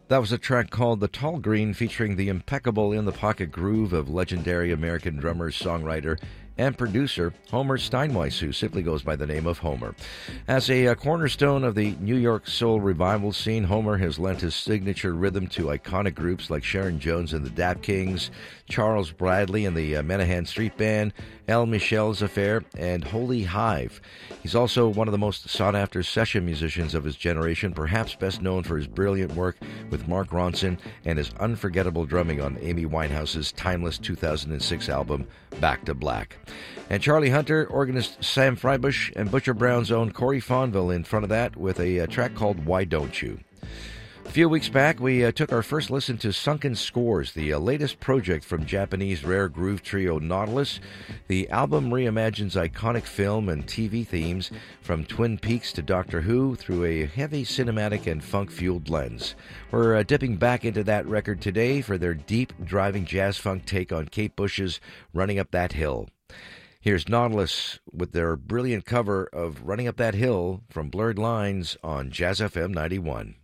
That was a track called The Tall Green, featuring the impeccable in-the-pocket groove of legendary American drummer, songwriter, and producer Homer Steinweiss, who simply goes by the name of Homer. As a cornerstone of the New York soul revival scene, Homer has lent his signature rhythm to iconic groups like Sharon Jones and the Dap Kings, Charles Bradley and the Menahan Street Band, El Michel's Affair, and Holy Hive. He's also one of the most sought-after session musicians of his generation, perhaps best known for his brilliant work with Mark Ronson and his unforgettable drumming on Amy Winehouse's timeless 2006 album, Back to Black. And Charlie Hunter, organist Sam Freibush, and Butcher Brown's own Corey Fonville in front of that with a track called Why Don't You? A few weeks back, we took our first listen to Sunken Scores, the latest project from Japanese rare groove trio Nautilus. The album reimagines iconic film and TV themes from Twin Peaks to Doctor Who through a heavy cinematic and funk-fueled lens. We're dipping back into that record today for their deep, driving jazz-funk take on Kate Bush's Running Up That Hill. Here's Nautilus with their brilliant cover of Running Up That Hill from Blurred Lines on Jazz FM 91.